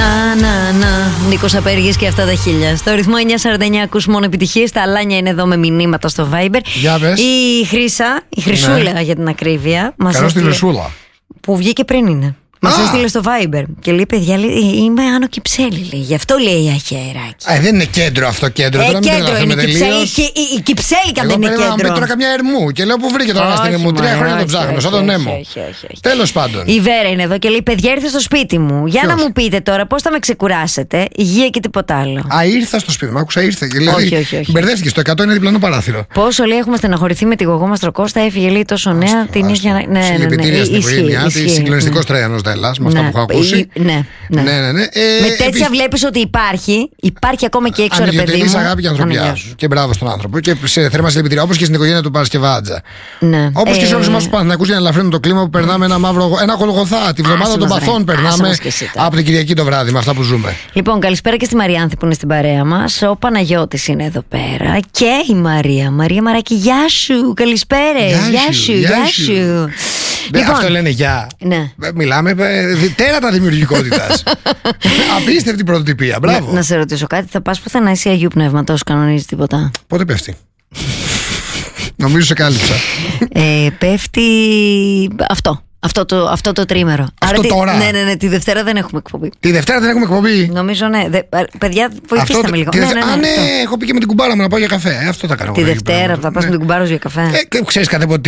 Νίκος Απέργης και αυτά τα χίλια. Στο ρυθμό 949 ακούς μόνο επιτυχίες. Τα Αλάνια είναι εδώ με μηνύματα στο Viber. Για πες. Η Χρύσα, η Χρυσούλα για την ακρίβεια. Καλώς τη Χρυσούλα. Που βγήκε πριν είναι. Μας έστειλε στο Viber και λέει: παιδιά, είμαι Άνω Κυψέλη. Λέει. Γι' αυτό λέει αχιεράκι. Δεν είναι κέντρο αυτό κέντρο. Κέντρο είναι η Κυψέλη και αν δεν είναι κέντρο. Εγώ τώρα καμιά Ερμού και λέω: πού βρήκε τώρα στην Ερμού. 3 χρόνια το ψάχνω, σαν τον Έμο. Τέλος πάντων. Η Βέρα είναι εδώ και λέει: παιδιά, ήρθε στο σπίτι μου. Για να μου πείτε τώρα πώς θα με ξεκουράσετε. Υγεία και τίποτα άλλο. Ήρθα στο σπίτι μου, άκουσα ήρθε. Όχι. Μπερδεύτηκε, το 100 είναι διπλανό παράθυρο. Πόσο λέει έχουμε στεναχωρηθεί με τη γογό μας Τροκώστα, έφυγε λέει τόσο νέα την ίδια. Συλληπιτήρια στην οικογένειά τη, συγκλονιστικό τρέανο Δέλλας με αυτά που έχω ακούσει. Ναι. Με τέτοια βλέπεις ότι υπάρχει ακόμα και έξω, ρε παιδί μου. Αγάπη και ανθρωπιά. Και μπράβο στον άνθρωπο. Και σε θέρμα συλληπιτήρια, όπως και στην οικογένεια του Παρασκευάτζα. Όπως και σε όλους εμάς τους Παναθηναϊκούς, για να ελαφρύνουμε το κλίμα που περνάμε ένα Γολγοθά. Τη βδομάδα των παθών περνάμε από την Κυριακή το βράδυ με αυτά που ζούμε. Λοιπόν, καλησπέρα και στη Μαριάνθη που είναι στην παρέα μας. Ο Παναγιώτης είναι εδώ πέρα. Και η Μαρία. Μαρία Μαράκη, γεια σου. Καλησπέρα. Γεια σου. Λοιπόν, αυτό λένε γεια. Ναι. Μιλάμε τέρατα δημιουργικότητας. Απίστευτη πρωτοτυπία. Μπράβο. Να σε ρωτήσω κάτι, θα πας πουθενά εσύ Αγίου Πνεύματος, κανονίζεις τίποτα? Πότε πέφτει? Νομίζω σε κάλυψα. Πέφτει αυτό το τρίμερο. Αυτό τώρα? Ναι, τη Δευτέρα δεν έχουμε εκπομπή. Τη Δευτέρα δεν έχουμε εκπομπή? Νομίζω ναι. Παιδιά, βοηθήστε με λίγο. Ναι, έχω πει και με την κουμπάρα μου να πάω για καφέ. Αυτό θα κάνω. Τη Δευτέρα θα πας με την κουμπάρα για καφέ. Ξέρεις κάθε πότε